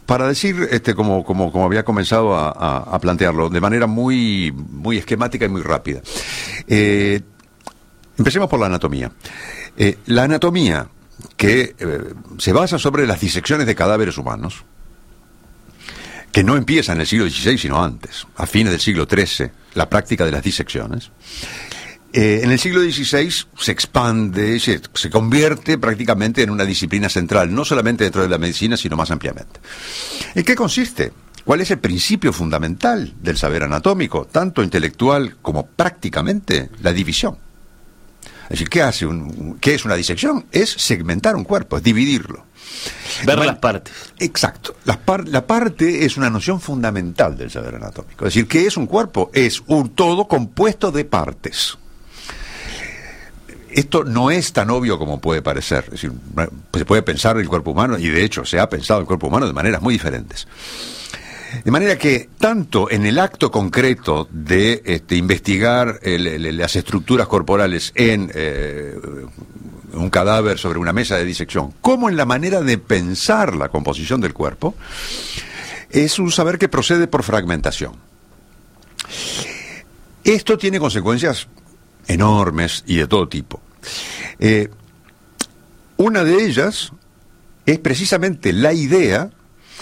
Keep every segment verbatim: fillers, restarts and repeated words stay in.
para decir, este, como, como, como había comenzado a, a, a plantearlo, de manera muy, muy esquemática y muy rápida. Eh, empecemos por la anatomía. Eh, la anatomía que eh, se basa sobre las disecciones de cadáveres humanos, que no empieza en el siglo dieciséis, sino antes, a fines del siglo trece, la práctica de las disecciones. Eh, en el siglo dieciséis se expande, se, se convierte prácticamente en una disciplina central, no solamente dentro de la medicina, sino más ampliamente. ¿En qué consiste? ¿Cuál es el principio fundamental del saber anatómico, tanto intelectual como prácticamente? La división. Es decir, ¿qué hace un, qué es una disección? Es segmentar un cuerpo, es dividirlo. Ver bueno, las partes. Exacto. La, par, la parte es una noción fundamental del saber anatómico. Es decir, ¿qué es un cuerpo? Es un todo compuesto de partes. Esto no es tan obvio como puede parecer. Es decir, se puede pensar el cuerpo humano, y de hecho se ha pensado el cuerpo humano de maneras muy diferentes. De manera que, tanto en el acto concreto de este, investigar el, el, las estructuras corporales en eh, un cadáver sobre una mesa de disección, como en la manera de pensar la composición del cuerpo, es un saber que procede por fragmentación. Esto tiene consecuencias enormes y de todo tipo. Eh, una de ellas es precisamente la idea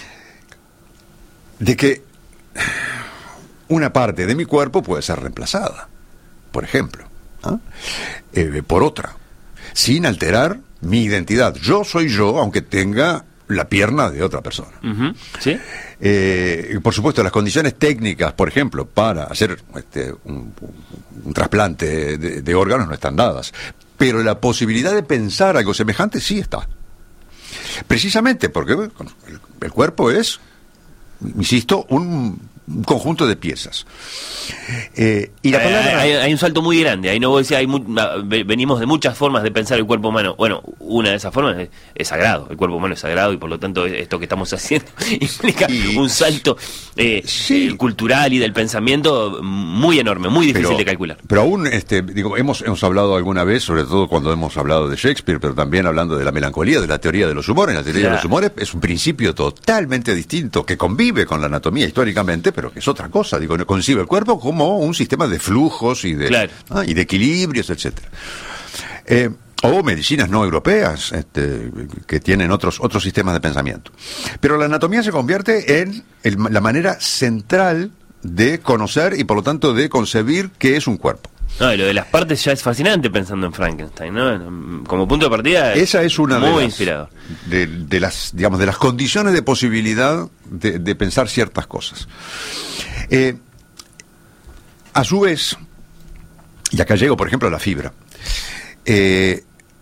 de que una parte de mi cuerpo puede ser reemplazada, por ejemplo, ¿ah? eh, por otra, sin alterar mi identidad. Yo soy yo, aunque tenga la pierna de otra persona. Uh-huh. ¿Sí? Eh, por supuesto, las condiciones técnicas, por ejemplo, para hacer este, un, un trasplante de, de órganos no están dadas, pero la posibilidad de pensar algo semejante sí está. Precisamente porque el, el cuerpo es, insisto, un, un conjunto de piezas. Eh, y la palabra... hay, hay un salto muy grande. Ahí no voy a decir, hay mu- venimos de muchas formas de pensar el cuerpo humano. Bueno, una de esas formas es, es sagrado. El cuerpo humano es sagrado y por lo tanto esto que estamos haciendo implica y, un salto eh, sí. eh, cultural y del pensamiento muy enorme, muy difícil pero, de calcular. Pero aún, este, digo, hemos, hemos hablado alguna vez, sobre todo cuando hemos hablado de Shakespeare, pero también hablando de la melancolía, de la teoría de los humores. La teoría ya. de los humores es un principio totalmente distinto, que convive con la anatomía históricamente, pero que es otra cosa. Digo, concibe el cuerpo como un sistema de flujos y de, claro. ah, y de equilibrios, etcétera. Eh, o medicinas no europeas, este, que tienen otros, otros sistemas de pensamiento. Pero la anatomía se convierte en el, la manera central de conocer y por lo tanto de concebir qué es un cuerpo. No, y lo de las partes ya es fascinante pensando en Frankenstein, ¿no? Como punto de partida, esa es una muy de las, inspirado. De, de las, digamos, de las condiciones de posibilidad de, de pensar ciertas cosas. Eh, a su vez, y acá llego, por ejemplo, a la fibra, eh,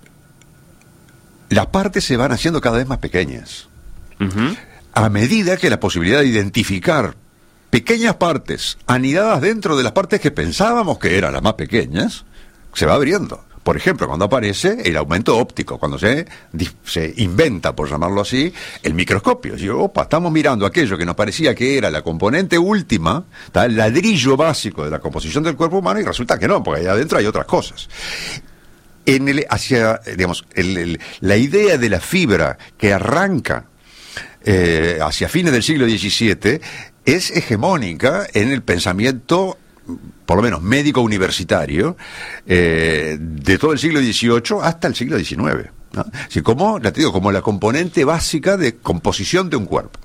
las partes se van haciendo cada vez más pequeñas. Uh-huh. A medida que la posibilidad de identificar pequeñas partes anidadas dentro de las partes que pensábamos que eran las más pequeñas, se va abriendo. Por ejemplo, cuando aparece el aumento óptico, cuando se, se inventa, por llamarlo así, el microscopio. Y, opa, estamos mirando aquello que nos parecía que era la componente última, ¿tá? El ladrillo básico de la composición del cuerpo humano, y resulta que no, porque ahí adentro hay otras cosas. En el, hacia, digamos, el, el, la idea de la fibra que arranca eh, hacia fines del siglo diecisiete es hegemónica en el pensamiento, por lo menos médico universitario, eh, de todo el siglo dieciocho hasta el siglo diecinueve, ¿no? Así como, te digo, como la componente básica de composición de un cuerpo.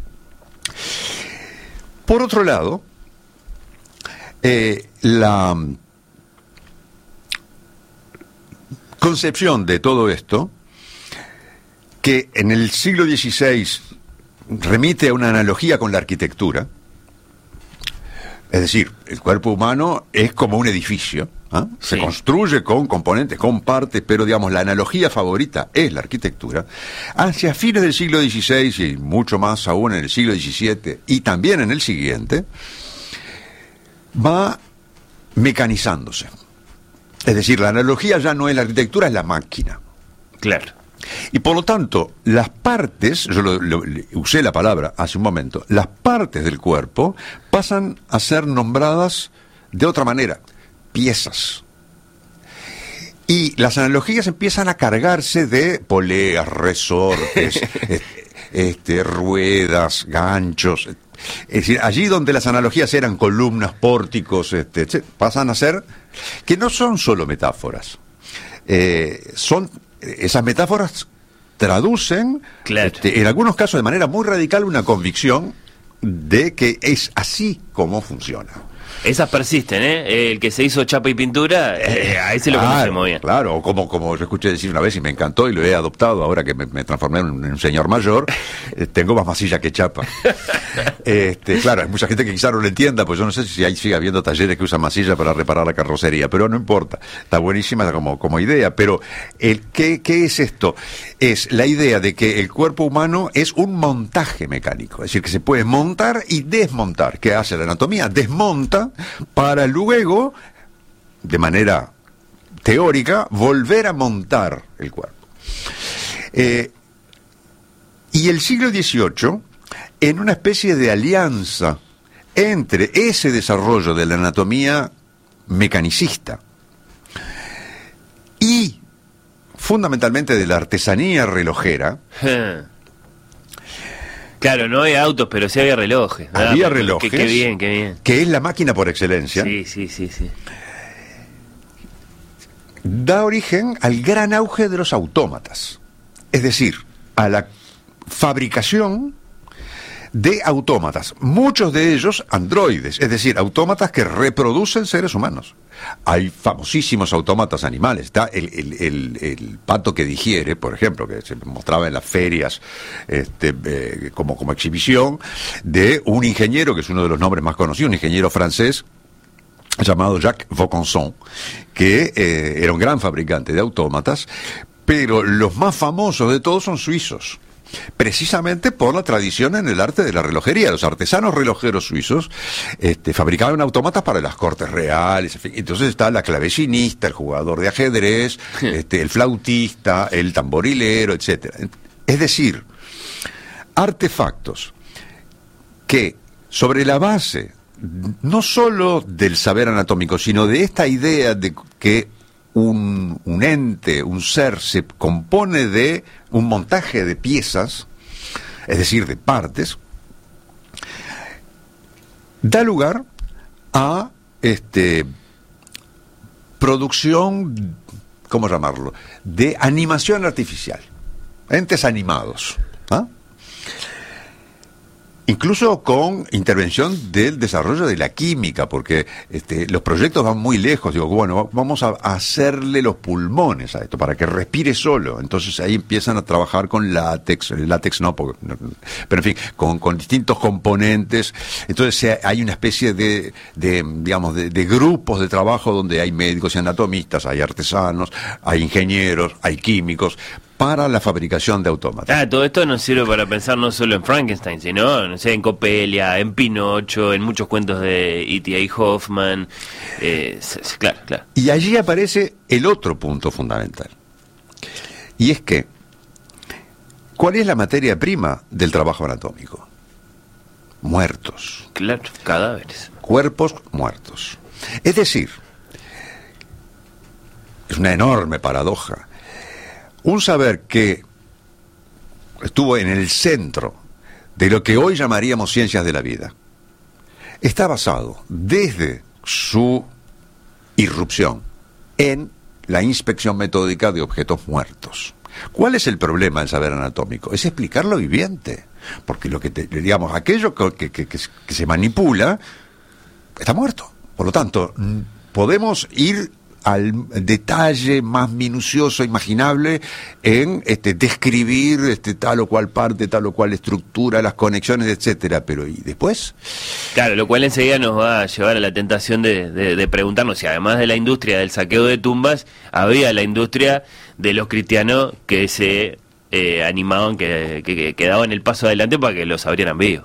Por otro lado, eh, la concepción de todo esto, que en el siglo dieciséis remite a una analogía con la arquitectura. Es decir, el cuerpo humano es como un edificio, ¿eh? Se sí. construye con componentes, con partes, pero digamos la analogía favorita es la arquitectura. Hacia fines del siglo dieciséis y mucho más aún en el siglo diecisiete y también en el siguiente, va mecanizándose. Es decir, la analogía ya no es la arquitectura, es la máquina. Claro. Y por lo tanto, las partes, yo lo, lo, usé la palabra hace un momento, las partes del cuerpo pasan a ser nombradas de otra manera, piezas. Y las analogías empiezan a cargarse de poleas, resortes, eh, este, ruedas, ganchos. Es decir, allí donde las analogías eran columnas, pórticos, este, etcétera, pasan a ser que no son solo metáforas. Eh, son esas metáforas traducen, claro. este, en algunos casos de manera muy radical, una convicción de que es así como funciona. Esas persisten, ¿eh? El que se hizo chapa y pintura, eh, a ese claro, lo conocemos bien. Claro, o como, como yo escuché decir una vez y me encantó y lo he adoptado ahora que me, me transformé en un, en un señor mayor, eh, tengo más masilla que chapa. Este, claro, hay mucha gente que quizá no lo entienda, pues yo no sé si ahí sigue habiendo talleres que usan masilla para reparar la carrocería, pero no importa, está buenísima como, como idea. Pero el ¿qué, qué es esto? Es la idea de que el cuerpo humano es un montaje mecánico, es decir, que se puede montar y desmontar. ¿Qué hace la anatomía? Desmonta para luego, de manera teórica, volver a montar el cuerpo. Eh, y el siglo dieciocho, en una especie de alianza entre ese desarrollo de la anatomía mecanicista y fundamentalmente de la artesanía relojera. Claro, no había autos, pero sí había relojes. Había ah, relojes. Qué, qué bien, qué bien. Que es la máquina por excelencia. Sí, sí, sí, sí. Da origen al gran auge de los autómatas. Es decir, a la fabricación de autómatas, muchos de ellos androides, es decir, autómatas que reproducen seres humanos. Hay famosísimos autómatas animales. Está el, el, el, el pato que digiere, por ejemplo, que se mostraba en las ferias este, eh, como, como exhibición, de un ingeniero, que es uno de los nombres más conocidos, un ingeniero francés, llamado Jacques Vaucanson, que eh, era un gran fabricante de autómatas, pero los más famosos de todos son suizos. Precisamente por la tradición en el arte de la relojería. Los artesanos relojeros suizos este, fabricaban autómatas para las cortes reales. En fin. Entonces está la clavecinista, el jugador de ajedrez, este, el flautista, el tamborilero, etcétera. Es decir, artefactos que sobre la base no solo del saber anatómico, sino de esta idea de que Un, un ente, un ser, se compone de un montaje de piezas, es decir, de partes, da lugar a este producción, ¿cómo llamarlo?, de animación artificial, entes animados, ¿ah? Incluso con intervención del desarrollo de la química, porque este, los proyectos van muy lejos. Digo, bueno, vamos a hacerle los pulmones a esto para que respire solo. Entonces ahí empiezan a trabajar con látex, el látex no, porque, pero en fin, con, con distintos componentes. Entonces hay una especie de, de digamos, de, de grupos de trabajo donde hay médicos y anatomistas, hay artesanos, hay ingenieros, hay químicos, para la fabricación de autómatas. Ah, todo esto nos sirve para pensar no solo en Frankenstein, sino, no sé, en Coppelia, en Pinocho, en muchos cuentos de E T A Hoffman. Eh, claro, claro. Y allí aparece el otro punto fundamental. Y es que, ¿cuál es la materia prima del trabajo anatómico? Muertos. Claro, cadáveres. Cuerpos muertos. Es decir, es una enorme paradoja. Un saber que estuvo en el centro de lo que hoy llamaríamos ciencias de la vida está basado desde su irrupción en la inspección metódica de objetos muertos. ¿Cuál es el problema del saber anatómico? Es explicar lo viviente, porque lo que te, digamos, aquello que, que, que, que se manipula está muerto. Por lo tanto, podemos ir al detalle más minucioso imaginable en este, describir este, tal o cual parte, tal o cual estructura, las conexiones, etcétera. Pero ¿y después? Claro, lo cual enseguida nos va a llevar a la tentación de, de, de preguntarnos si además de la industria del saqueo de tumbas, había la industria de los cristianos que se eh, animaban, que, que, que daban el paso adelante para que los abrieran vivos.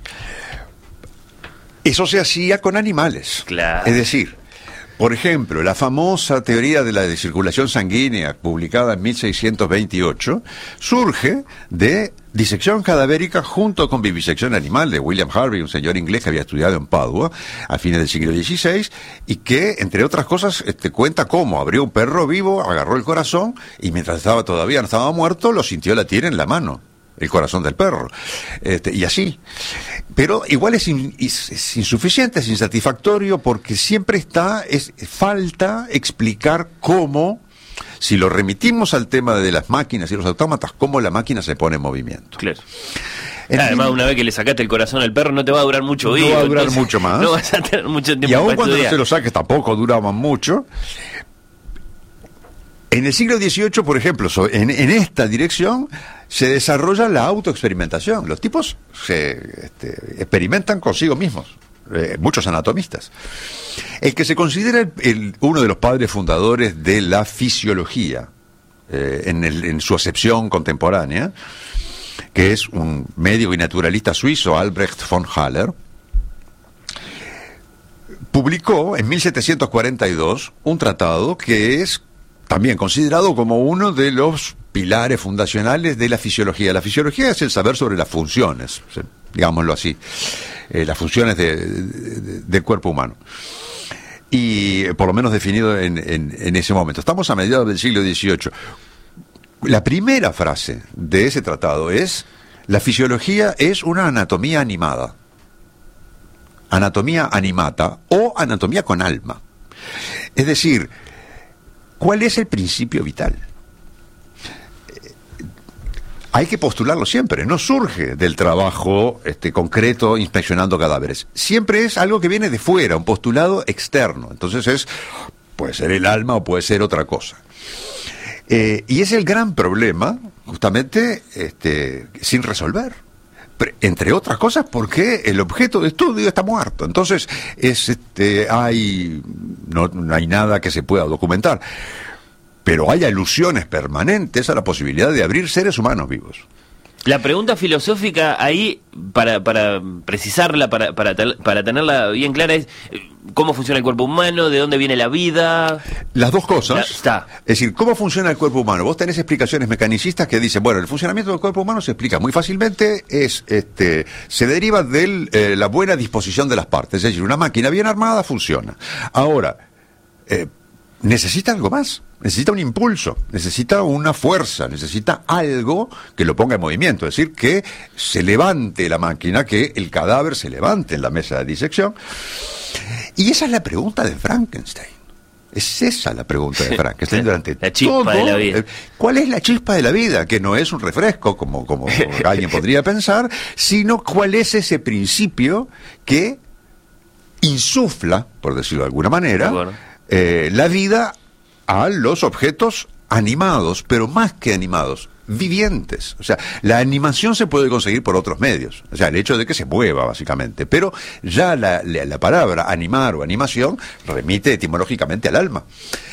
Eso se hacía con animales. Claro. Es decir, por ejemplo, la famosa teoría de la de circulación sanguínea, publicada en mil seiscientos veintiocho, surge de disección cadavérica junto con vivisección animal de William Harvey, un señor inglés que había estudiado en Padua a fines del siglo dieciséis, y que, entre otras cosas, este, cuenta cómo abrió un perro vivo, agarró el corazón, y mientras estaba todavía no estaba muerto, lo sintió latir en la mano. el corazón del perro, este, y así. Pero igual es, in, es, es insuficiente, es insatisfactorio, porque siempre está, es, falta explicar cómo, si lo remitimos al tema de las máquinas y los autómatas, cómo la máquina se pone en movimiento. Claro. En Además, fin, una vez que le sacaste el corazón al perro, no te va a durar mucho vivo. No va a durar entonces, mucho más. No vas a tener mucho tiempo. Y aún para cuando estudiar. no se lo saques, tampoco duraban mucho. En el siglo dieciocho, por ejemplo, en, en esta dirección, se desarrolla la autoexperimentación. Los tipos se este, experimentan consigo mismos, eh, muchos anatomistas. El que se considera el, el, uno de los padres fundadores de la fisiología, eh, en, el, en su acepción contemporánea, que es un médico y naturalista suizo, Albrecht von Haller, publicó en mil setecientos cuarenta y dos un tratado que es también considerado como uno de los pilares fundacionales de la fisiología. La fisiología es el saber sobre las funciones, digámoslo así, eh, las funciones de, de, del cuerpo humano. Y por lo menos definido en, en, en ese momento. Estamos a mediados del siglo dieciocho. La primera frase de ese tratado es: la fisiología es una anatomía animada. Anatomía animata o anatomía con alma. Es decir, ¿cuál es el principio vital? Hay que postularlo siempre, no surge del trabajo este, concreto inspeccionando cadáveres. Siempre es algo que viene de fuera, un postulado externo. Entonces es, puede ser el alma o puede ser otra cosa. Eh, y es el gran problema, justamente, este, sin resolver. Entre otras cosas porque el objeto de estudio está muerto. Entonces es, este, hay, no, no hay nada que se pueda documentar. Pero hay alusiones permanentes a la posibilidad de abrir seres humanos vivos. La pregunta filosófica ahí, para, para precisarla, para, para, para tenerla bien clara, es ¿cómo funciona el cuerpo humano? ¿De dónde viene la vida? Las dos cosas. La, está. Es decir, ¿cómo funciona el cuerpo humano? Vos tenés explicaciones mecanicistas que dicen, bueno, el funcionamiento del cuerpo humano se explica muy fácilmente, es, este, se deriva de eh, la buena disposición de las partes. Es decir, una máquina bien armada funciona. Ahora, eh, necesita algo más. Necesita un impulso, necesita una fuerza, necesita algo que lo ponga en movimiento, es decir, que se levante la máquina, que el cadáver se levante en la mesa de disección. Y esa es la pregunta de Frankenstein. Es esa la pregunta de Frankenstein durante la chispa todo, de la vida. ¿Cuál es la chispa de la vida? Que no es un refresco, como, como alguien podría pensar, sino cuál es ese principio que insufla, por decirlo de alguna manera, bueno. eh, la vida a los objetos animados, pero más que animados, vivientes. O sea, la animación se puede conseguir por otros medios. O sea, el hecho de que se mueva, básicamente. Pero ya la, la, la palabra animar o animación remite etimológicamente al alma.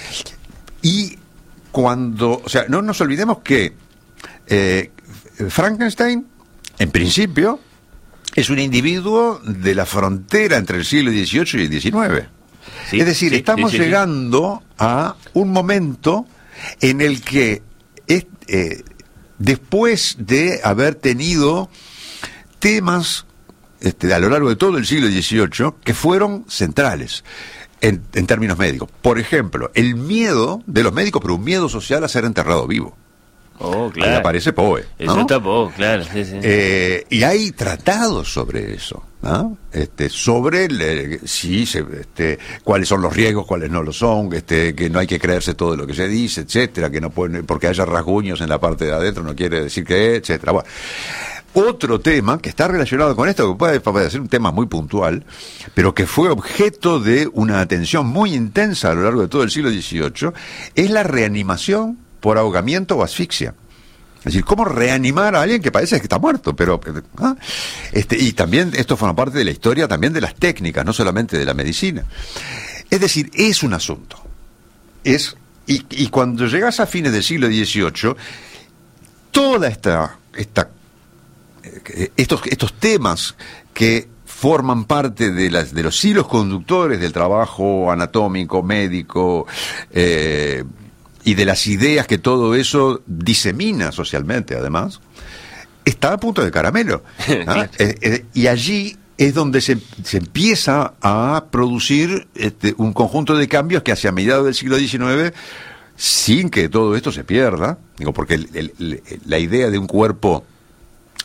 Y cuando... O sea, no nos olvidemos que eh, Frankenstein, en principio, es un individuo de la frontera entre el siglo dieciocho y el diecinueve. Sí, es decir, sí, estamos sí, sí, llegando sí. a un momento en el que es, eh, después de haber tenido temas este, a lo largo de todo el siglo dieciocho que fueron centrales en, en términos médicos. Por ejemplo, el miedo de los médicos, pero un miedo social a ser enterrado vivo. Oh, claro. Ahí aparece Poe, ¿no? Eso está Poe, claro. Sí, sí. Eh, y hay tratados sobre eso, ¿no? Este, sobre el, sí, se, este, cuáles son los riesgos, cuáles no lo son, este, que no hay que creerse todo lo que se dice, etcétera, que no pueden, porque haya rasguños en la parte de adentro no quiere decir que, etcétera. Bueno, otro tema que está relacionado con esto, que puede, puede ser un tema muy puntual, pero que fue objeto de una atención muy intensa a lo largo de todo el siglo dieciocho, es la reanimación por ahogamiento o asfixia. Es decir, ¿cómo reanimar a alguien que parece que está muerto? Pero, ¿ah? este, y también esto forma parte de la historia también de las técnicas, no solamente de la medicina. Es decir, es un asunto. Es, y, y cuando llegas a fines del siglo dieciocho, toda esta, esta estos, estos temas que forman parte de, las, de los hilos conductores del trabajo anatómico, médico, eh, y de las ideas que todo eso disemina socialmente, además, está a punto de caramelo. ¿Ah? eh, eh, y allí es donde se, se empieza a producir este, un conjunto de cambios que hacia mediados del siglo diecinueve, sin que todo esto se pierda, digo, porque el, el, el, la idea de un cuerpo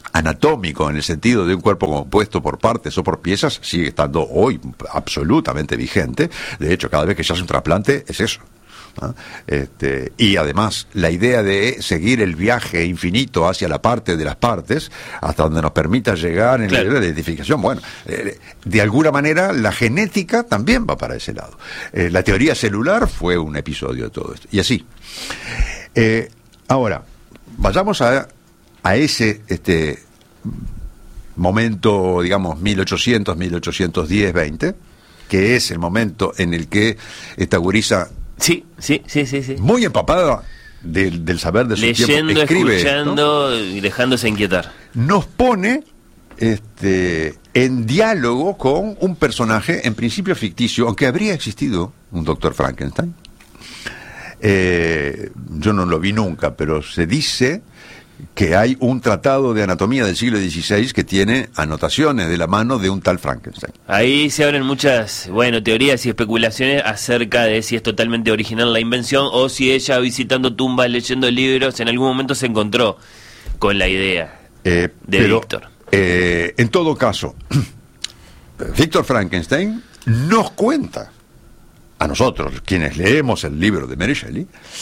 anatómico en el sentido de un cuerpo compuesto por partes o por piezas sigue estando hoy absolutamente vigente. De hecho, cada vez que se hace un trasplante es eso. ¿Ah? Este, y además la idea de seguir el viaje infinito hacia la parte de las partes hasta donde nos permita llegar en claro. la identificación, bueno, eh, de alguna manera la genética también va para ese lado. Eh, la teoría celular fue un episodio de todo esto y así. Eh, ahora vayamos a, a ese este momento, digamos mil ochocientos, mil ochocientos diez, veinte, que es el momento en el que esta gurisa Sí, sí, sí, sí, sí. muy empapada del, del saber de su Leyendo, tiempo. Escribe, escuchando, ¿no? Y dejándose inquietar. Nos pone este, en diálogo con un personaje, en principio ficticio, aunque habría existido un doctor Frankenstein. Eh, yo no lo vi nunca, pero se dice que hay un tratado de anatomía del siglo dieciséis que tiene anotaciones de la mano de un tal Frankenstein. Ahí se abren muchas, bueno, teorías y especulaciones acerca de si es totalmente original la invención o si ella, visitando tumbas, leyendo libros, en algún momento se encontró con la idea eh, de pero, Víctor. Eh, en todo caso, Víctor Frankenstein nos cuenta a nosotros, quienes leemos el libro de Mary Shelley,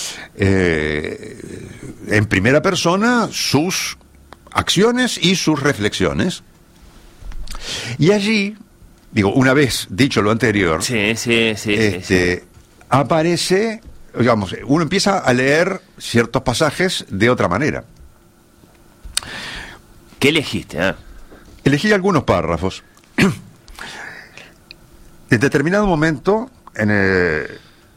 eh, en primera persona sus acciones y sus reflexiones. Y allí, digo, una vez dicho lo anterior, sí, sí, sí, este, sí, sí. aparece, digamos, uno empieza a leer ciertos pasajes de otra manera. ¿Qué elegiste? Ah? Elegí algunos párrafos. En determinado momento, en el,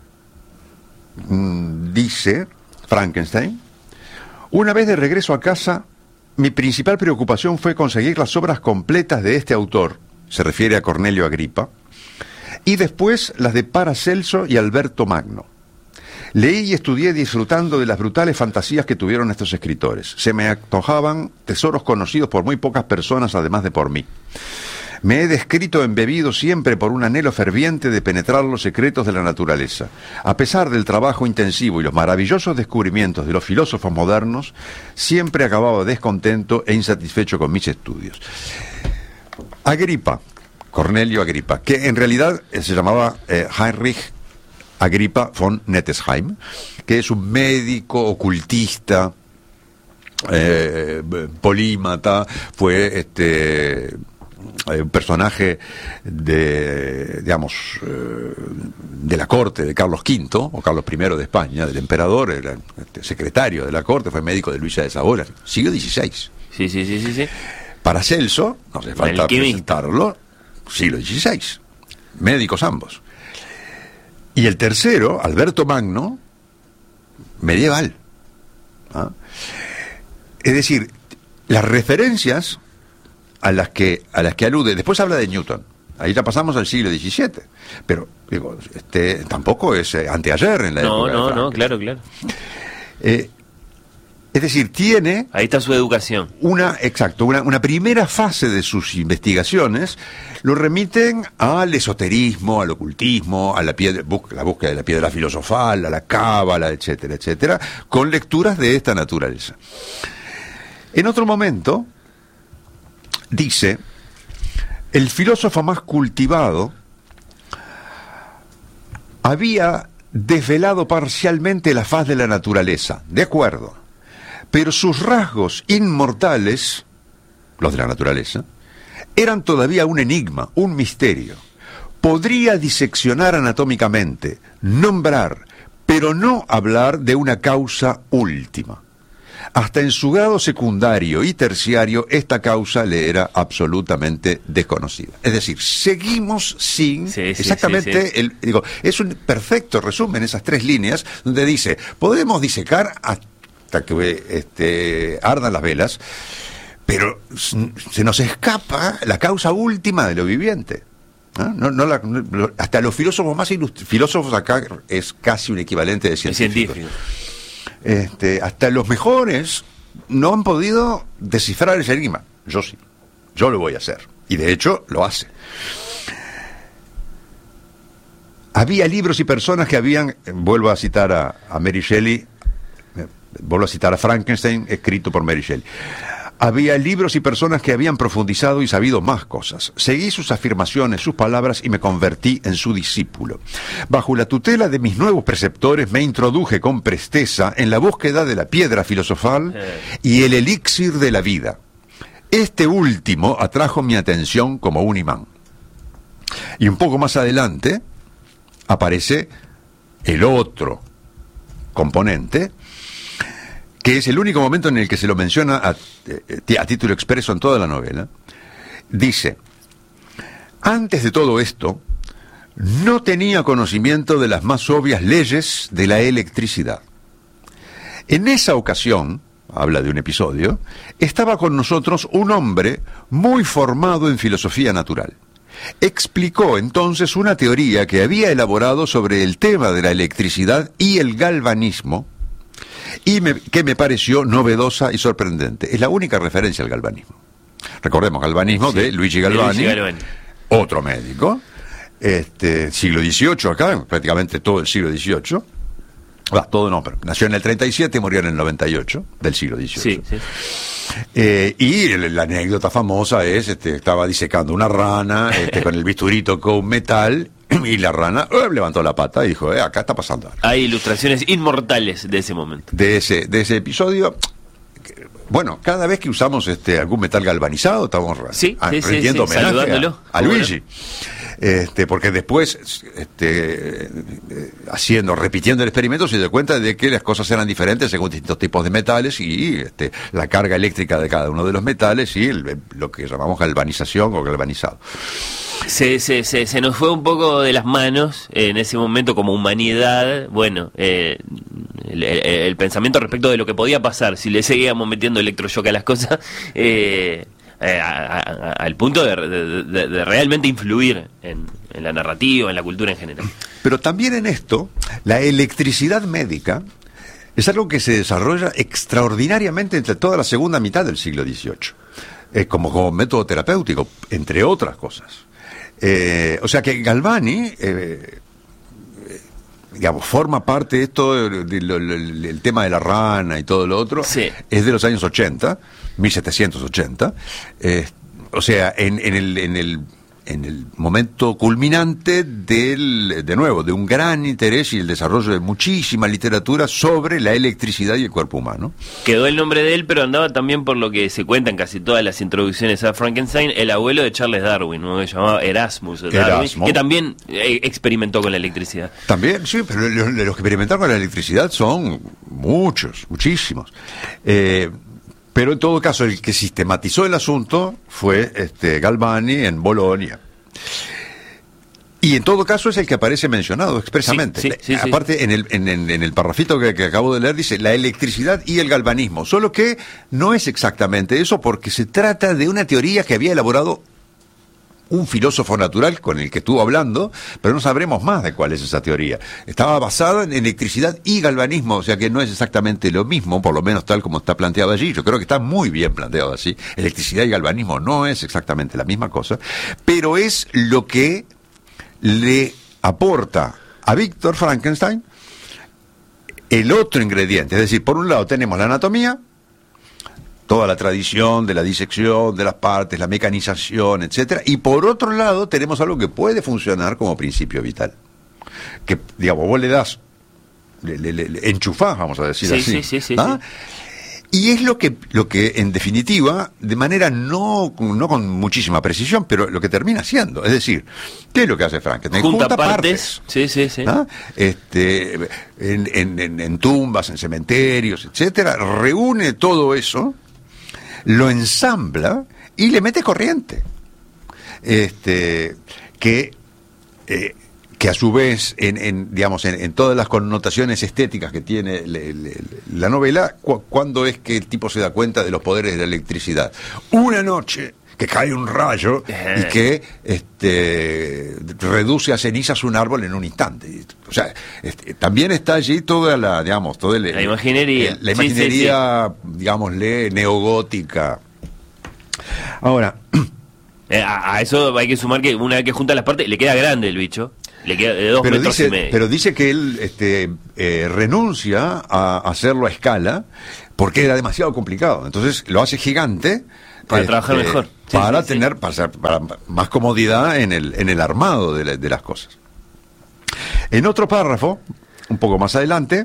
dice Frankenstein: una vez de regreso a casa, mi principal preocupación fue conseguir las obras completas de este autor, se refiere a Cornelio Agripa, y después las de Paracelso y Alberto Magno. Leí y estudié disfrutando de las brutales fantasías que tuvieron estos escritores. Se me antojaban tesoros conocidos por muy pocas personas, además de por mí. Me he descrito embebido siempre por un anhelo ferviente de penetrar los secretos de la naturaleza. A pesar del trabajo intensivo y los maravillosos descubrimientos de los filósofos modernos, siempre acababa descontento e insatisfecho con mis estudios. Agripa, Cornelio Agripa, que en realidad se llamaba eh, Heinrich Agrippa von Nettesheim, que es un médico ocultista, eh, polímata, fue este... un personaje de, digamos, eh, de la corte de Carlos quinto, o Carlos primero de España, del emperador, era este, secretario de la corte, fue médico de Luisa de Saboya, siglo dieciséis. Sí, sí, sí, sí, sí. Paracelso, no hace falta presentarlo, siglo dieciséis. Médicos ambos. Y el tercero, Alberto Magno, medieval. ¿Ah? Es decir, las referencias a las que a las que alude, después habla de Newton, ahí ya pasamos al siglo diecisiete, pero digo, este tampoco es eh, anteayer en la no, época. No, de no, no, claro, claro. Eh, es decir, tiene... Ahí está su educación. Una, exacto, una, una primera fase de sus investigaciones lo remiten al esoterismo, al ocultismo, a la, piedra, la búsqueda de la piedra filosofal, a la cábala, etcétera, etcétera, con lecturas de esta naturaleza. En otro momento dice: el filósofo más cultivado había desvelado parcialmente la faz de la naturaleza, de acuerdo, pero sus rasgos inmortales, los de la naturaleza, eran todavía un enigma, un misterio. Podría diseccionar anatómicamente, nombrar, pero no hablar de una causa última. Hasta en su grado secundario y terciario, esta causa le era absolutamente desconocida. Es decir, seguimos sin sí, sí, exactamente, sí, sí. El, digo, es un perfecto resumen esas tres líneas donde dice: podemos disecar hasta que este, ardan las velas, pero se nos escapa la causa última de lo viviente. ¿No? No, no la, no, hasta los filósofos más ilustres, filósofos acá es casi un equivalente de científicos. Científico. Este, hasta los mejores no han podido descifrar ese enigma. Yo sí, yo lo voy a hacer. Y de hecho lo hace. Había libros y personas que habían, vuelvo a citar a, a Mary Shelley, vuelvo a citar a Frankenstein, escrito por Mary Shelley. Había libros y personas que habían profundizado y sabido más cosas. Seguí sus afirmaciones, sus palabras y me convertí en su discípulo. Bajo la tutela de mis nuevos preceptores me introduje con presteza en la búsqueda de la piedra filosofal y el elixir de la vida. Este último atrajo mi atención como un imán. Y un poco más adelante aparece el otro componente, que es el único momento en el que se lo menciona a, a título expreso en toda la novela. Dice: antes de todo esto, no tenía conocimiento de las más obvias leyes de la electricidad. En esa ocasión, habla de un episodio, estaba con nosotros un hombre muy formado en filosofía natural. Explicó entonces una teoría que había elaborado sobre el tema de la electricidad y el galvanismo, y me, que me pareció novedosa y sorprendente. Es la única referencia al galvanismo. Recordemos, galvanismo sí, de Luigi Galvani, Luigi Galvani, otro médico, este, siglo dieciocho acá, prácticamente todo el siglo dieciocho. Ah, todo no, pero nació en el treinta y siete y murió en el noventa y ocho del siglo dieciocho. Sí, sí. Eh, y el, la anécdota famosa es, este, estaba disecando una rana este, con el bisturito con metal, y la rana uh, levantó la pata y dijo, eh, acá está pasando algo. Hay ilustraciones inmortales de ese momento. De ese, de ese episodio. Bueno, cada vez que usamos este algún metal galvanizado, estamos sí, a, sí, rindiendo sí, sí, homenaje a, a Luigi. Bueno. Este, porque después, este, eh, haciendo, repitiendo el experimento, se dio cuenta de que las cosas eran diferentes según distintos tipos de metales y este, la carga eléctrica de cada uno de los metales y el, lo que llamamos galvanización o galvanizado. Se, se, se, se nos fue un poco de las manos en ese momento como humanidad, bueno, eh, el, el, el pensamiento respecto de lo que podía pasar si le seguíamos metiendo electroshock a las cosas, eh, eh, a, a, a, al punto de, de, de, de realmente influir en, en la narrativa, en la cultura en general. Pero también en esto, la electricidad médica es algo que se desarrolla extraordinariamente entre toda la segunda mitad del siglo dieciocho, eh, como, como método terapéutico, entre otras cosas. Eh, o sea que Galvani, eh, digamos, forma parte de esto, del tema de la rana y todo lo otro, sí. Es de los años ochenta, mil setecientos ochenta, eh, o sea, en, en, el, en, el, en el momento culminante del, de nuevo, de un gran interés y el desarrollo de muchísima literatura sobre la electricidad y el cuerpo humano. Quedó el nombre de él, pero andaba también por lo que se cuenta en casi todas las introducciones a Frankenstein, el abuelo de Charles Darwin, ¿no? Que se llamaba Erasmus Darwin, Erasmo. Que también eh, experimentó con la electricidad. También, sí, pero los, los que experimentaron con la electricidad son muchos, muchísimos. Eh, Pero en todo caso, el que sistematizó el asunto fue este, Galvani en Bolonia. Y en todo caso es el que aparece mencionado expresamente. Sí, sí, sí, Aparte, sí. En, el, en, en, en el parrafito que, que acabo de leer dice la electricidad y el galvanismo. Solo que no es exactamente eso porque se trata de una teoría que había elaborado un filósofo natural con el que estuvo hablando, pero no sabremos más de cuál es esa teoría. Estaba basada en electricidad y galvanismo, o sea que no es exactamente lo mismo, por lo menos tal como está planteado allí. Yo creo que está muy bien planteado así. Electricidad y galvanismo no es exactamente la misma cosa, pero es lo que le aporta a Víctor Frankenstein el otro ingrediente. Es decir, por un lado tenemos la anatomía, toda la tradición de la disección de las partes, la mecanización, etcétera, y por otro lado tenemos algo que puede funcionar como principio vital, que digamos vos le das, le, le, le enchufás, vamos a decir sí, así, sí, sí, sí, ¿ah? sí. Y es lo que, lo que en definitiva, de manera no, no con muchísima precisión, pero lo que termina siendo, es decir, ¿qué es lo que hace Frankenstein? Junta, Junta partes, partes. Sí, sí, sí. ¿Ah? Este, en, en, en, en tumbas, en cementerios, etcétera, reúne todo eso, lo ensambla y le mete corriente. Este, que, eh, que a su vez, en, en digamos, en, en todas las connotaciones estéticas que tiene le, le, la novela, cu ¿cuándo es que el tipo se da cuenta de los poderes de la electricidad? Una noche que cae un rayo y que este, reduce a cenizas un árbol en un instante. O sea, este, también está allí toda la, digamos, toda el, la imaginería, el, la imaginería, sí, sí, sí. digámosle, neogótica. Ahora, eh, a, a eso hay que sumar que una vez que junta las partes, le queda grande el bicho. Le queda de dos pero metros dice, y medio. Pero dice que él este, eh, renuncia a hacerlo a escala porque era demasiado complicado. Entonces lo hace gigante para este, trabajar mejor, sí, para sí, tener sí. Para, para más comodidad en el en el armado de, la, de las cosas. En otro párrafo, un poco más adelante,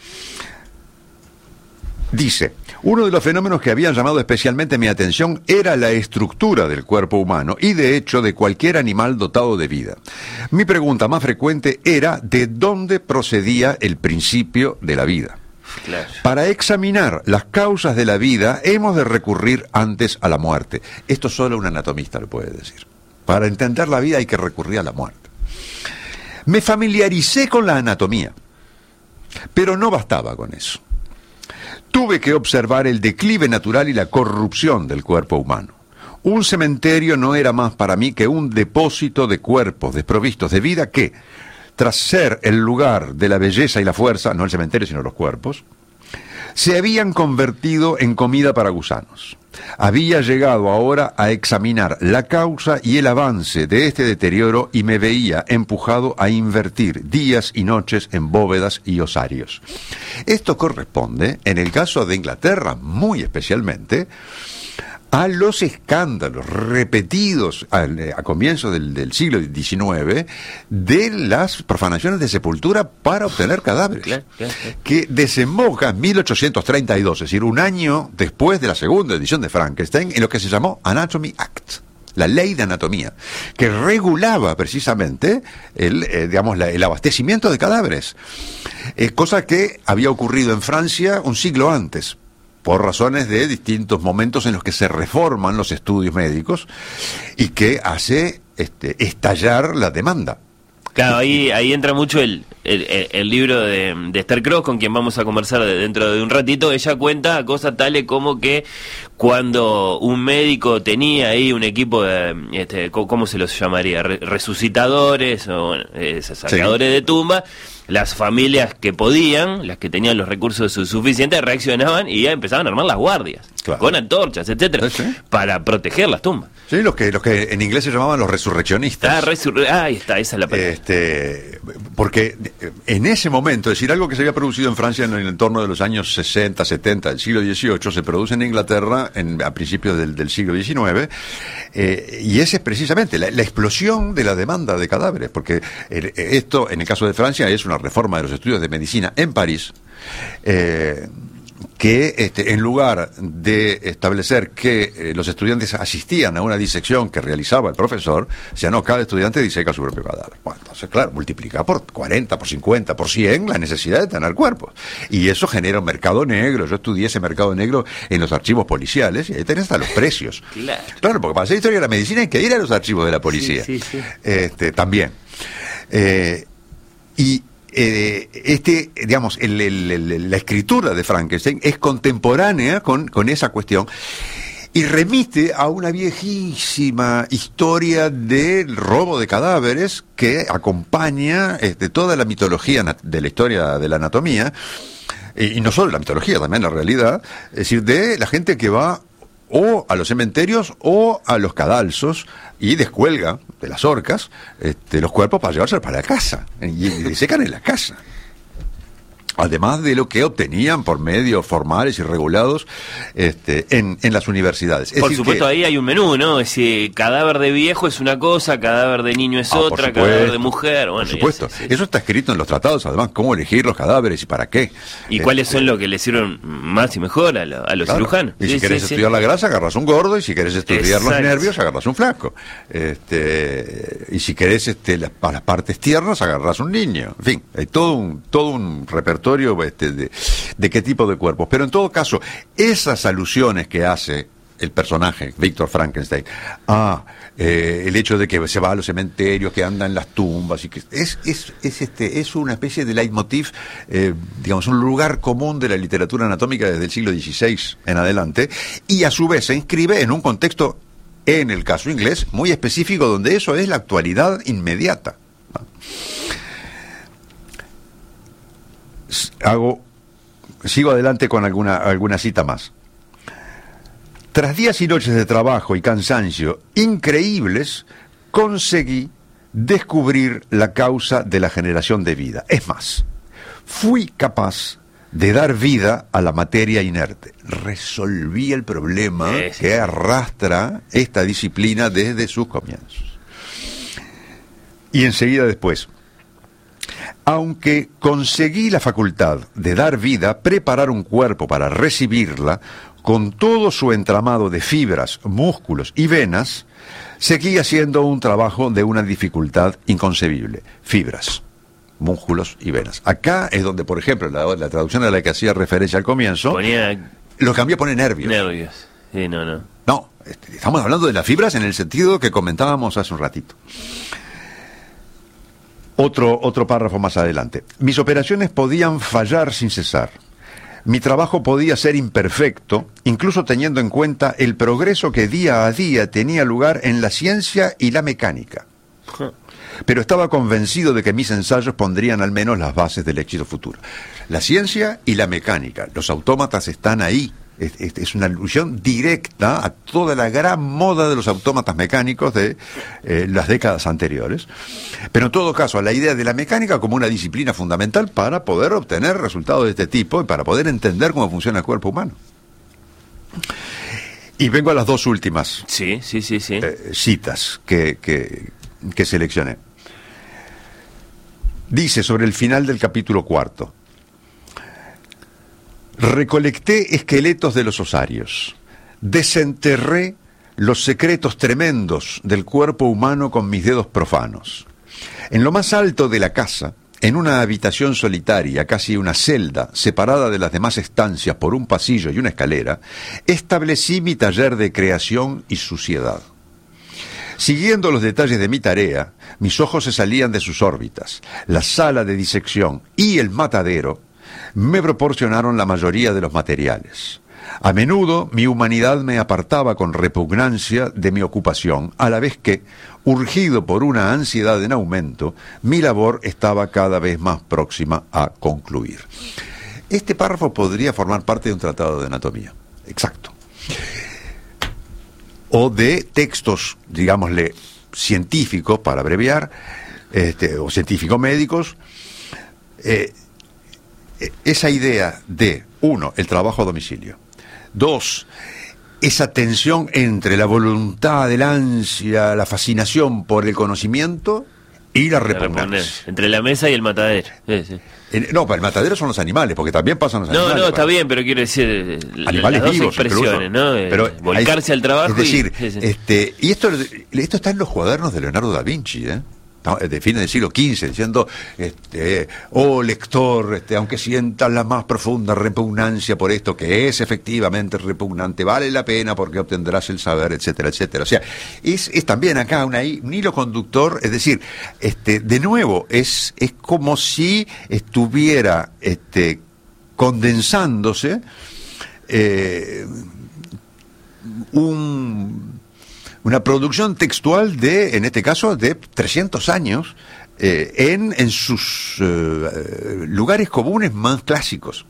dice: uno de los fenómenos que habían llamado especialmente mi atención era la estructura del cuerpo humano y de hecho de cualquier animal dotado de vida. Mi pregunta más frecuente era ¿de dónde procedía el principio de la vida? Claro. Para examinar las causas de la vida hemos de recurrir antes a la muerte. Esto solo un anatomista lo puede decir. Para entender la vida hay que recurrir a la muerte. Me familiaricé con la anatomía, pero no bastaba con eso. Tuve que observar el declive natural y la corrupción del cuerpo humano. Un cementerio no era más para mí que un depósito de cuerpos desprovistos de vida que, tras ser el lugar de la belleza y la fuerza, no el cementerio sino los cuerpos, se habían convertido en comida para gusanos. Había llegado ahora a examinar la causa y el avance de este deterioro y me veía empujado a invertir días y noches en bóvedas y osarios. Esto corresponde, en el caso de Inglaterra muy especialmente, a los escándalos repetidos a, a comienzos del, del siglo diecinueve de las profanaciones de sepultura para obtener cadáveres, Claro, claro, claro. que desemboca en mil ochocientos treinta y dos, es decir, un año después de la segunda edición de Frankenstein, en lo que se llamó Anatomy Act, la ley de anatomía, que regulaba precisamente el, eh, digamos, la, el abastecimiento de cadáveres, eh, cosa que había ocurrido en Francia un siglo antes, por razones de distintos momentos en los que se reforman los estudios médicos y que hace este, estallar la demanda. Claro, ahí, ahí entra mucho el, el, el libro de, de Esther Cross, con quien vamos a conversar de, dentro de un ratito. Ella cuenta cosas tales como que cuando un médico tenía ahí un equipo de, este, ¿cómo se los llamaría? Re- resucitadores o eh, sacadores sí. de tumba, las familias que podían, las que tenían los recursos suficientes, reaccionaban y ya empezaban a armar las guardias, claro. con antorchas, etcétera, ¿sí? para proteger las tumbas. Sí, los que, los que en inglés se llamaban los resurreccionistas. Ah, resur- ah, ahí está, esa es la palabra. Este, porque en ese momento, es decir, algo que se había producido en Francia en el entorno de los años sesenta, setenta, del siglo dieciocho, se produce en Inglaterra en, a principios del, del siglo diecinueve, eh, y ese es precisamente la, la explosión de la demanda de cadáveres, porque el, esto, en el caso de Francia, es una reforma de los estudios de medicina en París, eh, que este, en lugar de establecer que eh, los estudiantes asistían a una disección que realizaba el profesor, o sea, no, cada estudiante diseca su propio cadáver. Bueno, entonces, claro, multiplica por cuarenta, por cincuenta, por cien la necesidad de tener cuerpos. Y eso genera un mercado negro. Yo estudié ese mercado negro en los archivos policiales y ahí tenés hasta los precios. Claro. Claro, porque para hacer historia de la medicina hay que ir a los archivos de la policía. Sí, sí, sí. Este, también. Eh, y Eh, este, digamos, el, el, el, la escritura de Frankenstein es contemporánea con, con esa cuestión y remite a una viejísima historia del robo de cadáveres que acompaña este, toda la mitología de la historia de la anatomía, y, y no solo la mitología, también la realidad, es decir, de la gente que va o a los cementerios o a los cadalsos y descuelga de las orcas este, los cuerpos para llevárselos para la casa y, y secan en la casa. Además de lo que obtenían por medios formales y regulados este, en, en las universidades. Es por decir supuesto, que, ahí hay un menú, ¿no? Es decir, cadáver de viejo es una cosa, cadáver de niño es ah, otra, supuesto, cadáver de mujer, bueno. Por supuesto, Así, sí. Eso está escrito en los tratados, además, cómo elegir los cadáveres y para qué. Y este, cuáles son los que le sirven más y mejor a, lo, a los claro. cirujanos. Y sí, si querés sí, estudiar sí. la grasa, agarras un gordo, y si querés estudiar Exacto. los nervios, agarras un flaco. Este, y si querés este, las, para las partes tiernas, agarras un niño. En fin, hay todo un, todo un repertorio este, de, de qué tipo de cuerpos. Pero en todo caso, esas alusiones que hace el personaje, Víctor Frankenstein, a eh, el hecho de que se va a los cementerios, que anda en las tumbas, y que es, es, es, este, es una especie de leitmotiv, eh, digamos, un lugar común de la literatura anatómica desde el siglo dieciséis en adelante, y a su vez se inscribe en un contexto, en el caso inglés, muy específico, donde eso es la actualidad inmediata. Hago, sigo adelante con alguna, alguna cita más. Tras días y noches de trabajo y cansancio increíbles, conseguí descubrir la causa de la generación de vida. Es más, fui capaz de dar vida a la materia inerte. Resolví el problema sí, sí, que arrastra esta disciplina desde sus comienzos. Y enseguida después, aunque conseguí la facultad de dar vida, preparar un cuerpo para recibirla, con todo su entramado de fibras, músculos y venas, seguía siendo un trabajo de una dificultad inconcebible. Fibras, músculos y venas. Acá es donde, por ejemplo, la, la traducción a la que hacía referencia al comienzo, ponía... lo cambió, pone nervios. Nervios, sí, no, no. No, estamos hablando de las fibras en el sentido que comentábamos hace un ratito. Otro, otro párrafo más adelante. Mis operaciones podían fallar sin cesar. Mi trabajo podía ser imperfecto, incluso teniendo en cuenta el progreso que día a día tenía lugar en la ciencia y la mecánica. Pero estaba convencido de que mis ensayos pondrían al menos las bases del éxito futuro. La ciencia y la mecánica, los autómatas están ahí. Es, es, es una alusión directa a toda la gran moda de los autómatas mecánicos de eh, las décadas anteriores. Pero en todo caso, a la idea de la mecánica como una disciplina fundamental para poder obtener resultados de este tipo y para poder entender cómo funciona el cuerpo humano. Y vengo a las dos últimas sí, sí, sí, sí. Eh, citas que, que, que seleccioné. Dice sobre el final del capítulo cuarto: recolecté esqueletos de los osarios, desenterré los secretos tremendos del cuerpo humano con mis dedos profanos. En lo más alto de la casa, en una habitación solitaria, casi una celda, separada de las demás estancias por un pasillo y una escalera, establecí mi taller de creación y suciedad. Siguiendo los detalles de mi tarea, mis ojos se salían de sus órbitas. La sala de disección y el matadero me proporcionaron la mayoría de los materiales. A menudo mi humanidad me apartaba con repugnancia de mi ocupación, a la vez que, urgido por una ansiedad en aumento, mi labor estaba cada vez más próxima a concluir. Este párrafo podría formar parte de un tratado de anatomía. Exacto. O de textos, digámosle, científicos, para abreviar, este, o científico-médicos. Eh, esa idea de, uno, el trabajo a domicilio. Dos, esa tensión entre la voluntad, el ansia, la fascinación por el conocimiento y la repugnancia. Entre la mesa y el matadero. Sí, sí. En, no, para el matadero son los animales, porque también pasan los no, animales. No, no, para... está bien, pero quiero decir, animales las dos vivos, expresiones, incluso, ¿no? Pero volcarse hay, al trabajo. Es decir, y, sí, sí. este, y esto, esto está en los cuadernos de Leonardo da Vinci, ¿eh? De fines del siglo quince, diciendo, este, oh lector, este, aunque sientas la más profunda repugnancia por esto, que es efectivamente repugnante, vale la pena porque obtendrás el saber, etcétera, etcétera. O sea, es, es también acá una, un hilo conductor, es decir, este, de nuevo, es, es como si estuviera este, condensándose eh, un... una producción textual de, en este caso, de trescientos años, eh, en, en sus eh, lugares comunes más clásicos.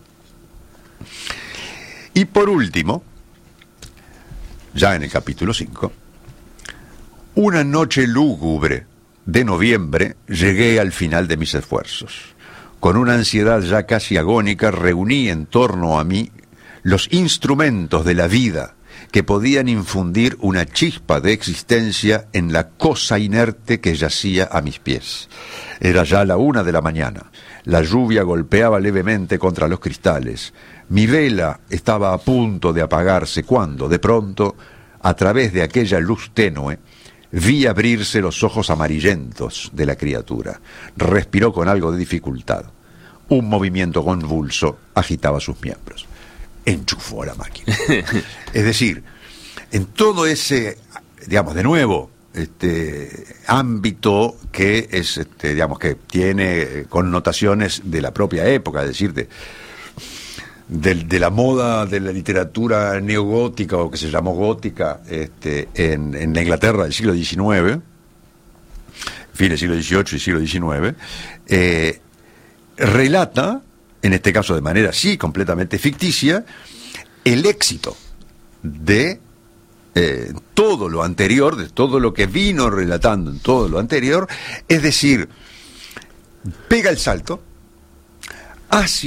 Y por último, ya en el capítulo cinco, una noche lúgubre de noviembre llegué al final de mis esfuerzos. Con una ansiedad ya casi agónica, reuní en torno a mí los instrumentos de la vida que podían infundir una chispa de existencia en la cosa inerte que yacía a mis pies. Era ya la una de la mañana. La lluvia golpeaba levemente contra los cristales. Mi vela estaba a punto de apagarse cuando, de pronto, a través de aquella luz tenue, vi abrirse los ojos amarillentos de la criatura. Respiró con algo de dificultad. Un movimiento convulso agitaba sus miembros. Enchufó a la máquina. Es decir, en todo ese, digamos, de nuevo, este ámbito que es, este, digamos, que tiene connotaciones de la propia época, es decir, de, de, de la moda de la literatura neogótica o que se llamó gótica, este, en, en la Inglaterra del siglo diecinueve, fin del siglo dieciocho y siglo diecinueve, eh, relata, en este caso de manera sí completamente ficticia, el éxito de eh, todo lo anterior, de todo lo que vino relatando en todo lo anterior, es decir, pega el salto hacia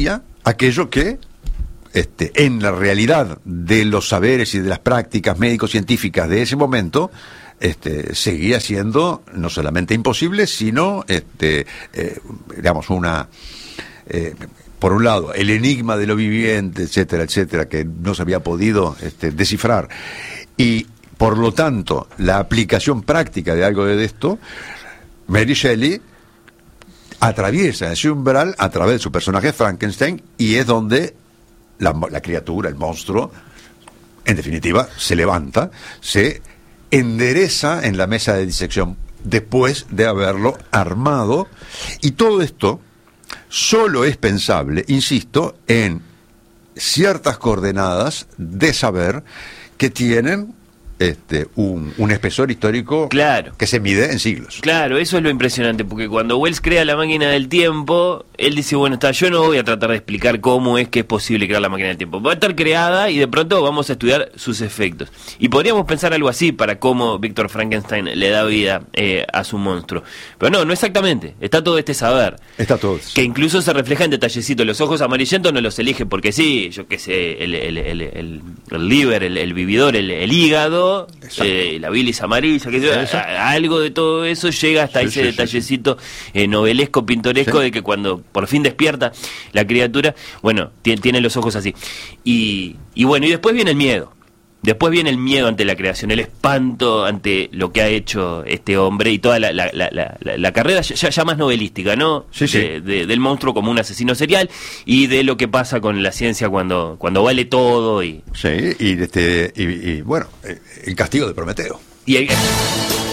aquello que este, en la realidad de los saberes y de las prácticas médico-científicas de ese momento este, seguía siendo no solamente imposible, sino, este, eh, digamos, una... Eh, por un lado, el enigma de lo viviente, etcétera, etcétera, que no se había podido este, descifrar. Y, por lo tanto, la aplicación práctica de algo de esto, Mary Shelley atraviesa ese umbral a través de su personaje Frankenstein, y es donde la, la criatura, el monstruo, en definitiva, se levanta, se endereza en la mesa de disección después de haberlo armado, y todo esto solo es pensable, insisto, en ciertas coordenadas de saber que tienen este un, un espesor histórico, claro, que se mide en siglos. Claro, eso es lo impresionante, porque cuando Wells crea la máquina del tiempo, él dice, bueno, está, yo no voy a tratar de explicar cómo es que es posible crear la máquina del tiempo. Va a estar creada y de pronto vamos a estudiar sus efectos. Y podríamos pensar algo así para cómo Víctor Frankenstein le da vida eh, a su monstruo. Pero no, no exactamente. Está todo este saber. Está todo. Que incluso se refleja en detallecitos. Los ojos amarillentos no los elige porque sí, yo qué sé, el, el, el, el, el liver, el, el vividor, el, el hígado, eh, la bilis amarilla, que sea, algo de todo eso llega hasta sí, ese sí, detallecito sí, sí. Eh, novelesco, pintoresco, sí, de que cuando por fin despierta la criatura, bueno, tiene, tiene los ojos así. Y, y bueno, y después viene el miedo. Después viene el miedo ante la creación, el espanto ante lo que ha hecho este hombre y toda la, la, la, la, la carrera ya, ya más novelística, ¿no? Sí, sí. De, de, del monstruo como un asesino serial y de lo que pasa con la ciencia cuando, cuando vale todo. Y sí, y, este, y, y bueno, el castigo de Prometeo. Y el...